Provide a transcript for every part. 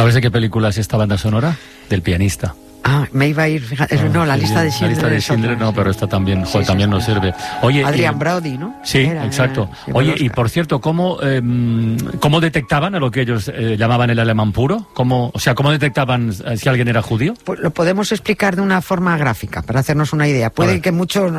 ¿Sabes de qué película es esta banda sonora? Del pianista. Ah, me iba a ir, fíjate, no, la lista de Schindler. La lista de Schindler, no, pero esta también, joder, también nos sirve. Oye, Adrian Brody, ¿no? Sí, exacto. Oye, y por cierto, ¿cómo detectaban a lo que ellos llamaban el alemán puro? ¿Cómo detectaban si alguien era judío? Pues lo podemos explicar de una forma gráfica, para hacernos una idea. Puede que muchos,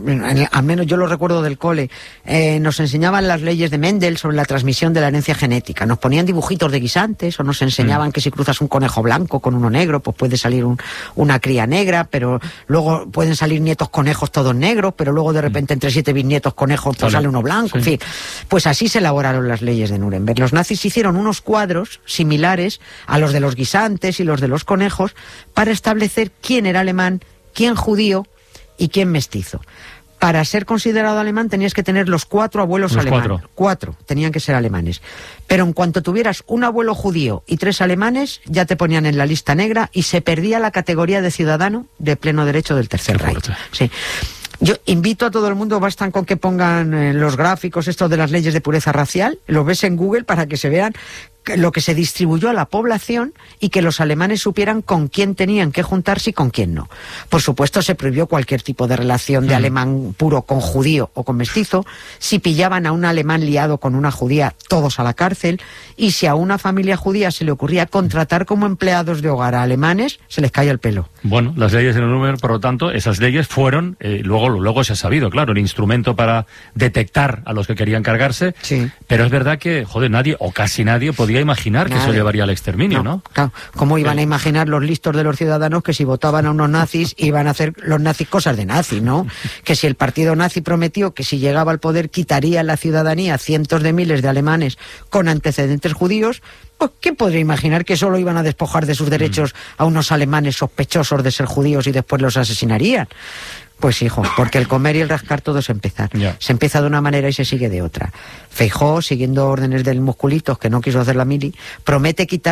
al menos yo lo recuerdo del cole, nos enseñaban las leyes de Mendel sobre la transmisión de la herencia genética. Nos ponían dibujitos de guisantes, o nos enseñaban que si cruzas un conejo blanco con uno negro, pues puede salir una cría negra, pero luego pueden salir nietos conejos todos negros, pero luego de repente entre 7 bisnietos conejos pues sale uno blanco, en fin. Pues así se elaboraron las leyes de Nuremberg. Los nazis hicieron unos cuadros similares a los de los guisantes y los de los conejos para establecer quién era alemán, quién judío y quién mestizo. Para ser considerado alemán tenías que tener los 4 abuelos alemanes. 4 tenían que ser alemanes. Pero en cuanto tuvieras un abuelo judío y 3 alemanes, ya te ponían en la lista negra y se perdía la categoría de ciudadano de pleno derecho del Tercer Reich. Sí. Yo invito a todo el mundo, bastan con que pongan los gráficos estos de las leyes de pureza racial, lo ves en Google para que se vean lo que se distribuyó a la población y que los alemanes supieran con quién tenían que juntarse y con quién no. Por supuesto, se prohibió cualquier tipo de relación de alemán puro con judío o con mestizo. Si pillaban a un alemán liado con una judía, todos a la cárcel. Y si a una familia judía se le ocurría contratar como empleados de hogar a alemanes, se les caía el pelo. Bueno, las leyes de Nuremberg, por lo tanto, esas leyes fueron, luego se ha sabido, claro, el instrumento para detectar a los que querían cargarse. Sí. Pero es verdad que, nadie, o casi nadie, podía imaginar que eso llevaría al exterminio, ¿no? Claro. ¿Cómo iban a imaginar los listos de los ciudadanos que si votaban a unos nazis iban a hacer los nazis cosas de nazis, ¿no? Que si el partido nazi prometió que si llegaba al poder quitaría la ciudadanía a cientos de miles de alemanes con antecedentes judíos, pues ¿quién podría imaginar que solo iban a despojar de sus derechos a unos alemanes sospechosos de ser judíos y después los asesinarían? Pues hijo, porque el comer y el rascar todo es empezar. Se empieza de una manera y se sigue de otra. Feijóo, siguiendo órdenes del Musculitos, que no quiso hacer la mili, promete quitar